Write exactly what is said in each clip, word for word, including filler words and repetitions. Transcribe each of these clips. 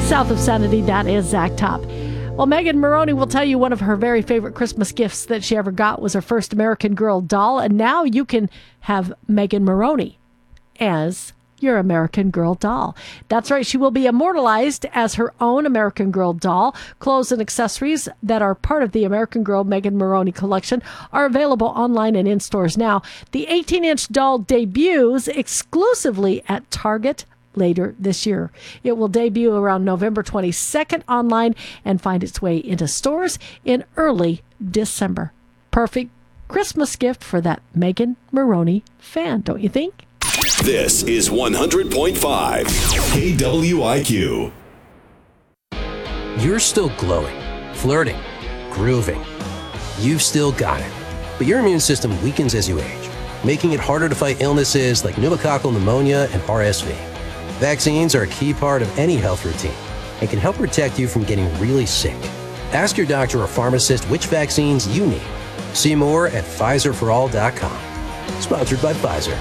South of Sanity, that is Zach Top. Well, Megan Moroney will tell you one of her very favorite Christmas gifts that she ever got was her first American Girl doll, and now you can have Megan Moroney as your American Girl doll. That's right. She will be immortalized as her own American Girl doll. Clothes and accessories that are part of the American Girl Megan Moroney collection are available online and in stores now. The eighteen-inch doll debuts exclusively at Target later this year. It will debut around November twenty-second online and find its way into stores in early December. Perfect Christmas gift for that Megan Moroney fan, don't you think? This is one hundred point five K W I Q. You're still glowing, flirting, grooving. You've still got it. But your immune system weakens as you age, making it harder to fight illnesses like pneumococcal pneumonia and R S V. Vaccines are a key part of any health routine and can help protect you from getting really sick. Ask your doctor or pharmacist which vaccines you need. See more at Pfizer for all dot com. Sponsored by Pfizer.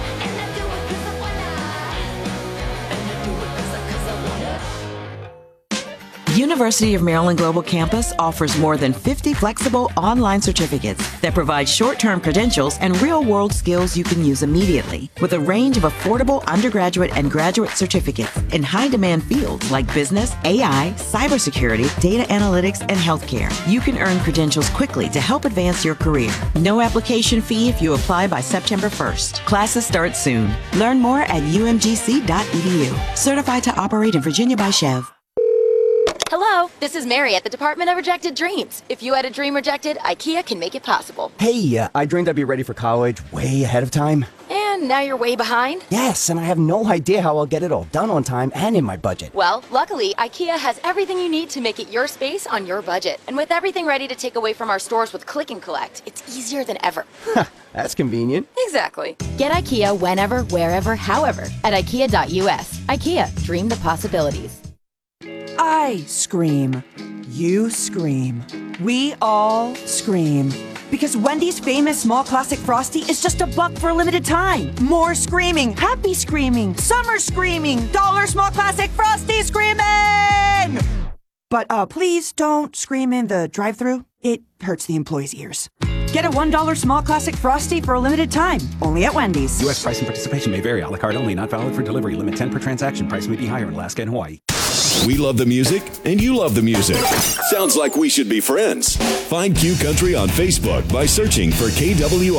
University of Maryland Global Campus offers more than fifty flexible online certificates that provide short-term credentials and real-world skills you can use immediately, with a range of affordable undergraduate and graduate certificates in high-demand fields like business, A I, cybersecurity, data analytics, and healthcare. You can earn credentials quickly to help advance your career. No application fee if you apply by September first. Classes start soon. Learn more at U M G C dot E D U. Certified to operate in Virginia by Chev. Hello, this is Mary at the Department of Rejected Dreams. If you had a dream rejected, IKEA can make it possible. Hey, uh, I dreamed I'd be ready for college way ahead of time. And now you're way behind? Yes, and I have no idea how I'll get it all done on time and in my budget. Well, luckily, IKEA has everything you need to make it your space on your budget. And with everything ready to take away from our stores with Click and Collect, it's easier than ever. That's convenient. Exactly. Get IKEA whenever, wherever, however at IKEA dot U S. IKEA, dream the possibilities. I scream. You scream. We all scream. Because Wendy's famous small classic Frosty is just a buck for a limited time. More screaming, happy screaming, summer screaming, dollar small classic Frosty screaming! But uh, please don't scream in the drive-thru. It hurts the employees' ears. Get a one dollar small classic Frosty for a limited time. Only at Wendy's. U S price and participation may vary. A la carte only. Not valid for delivery. Limit ten per transaction. Price may be higher in Alaska and Hawaii. We love the music, and you love the music. Sounds like we should be friends. Find Q Country on Facebook by searching for K W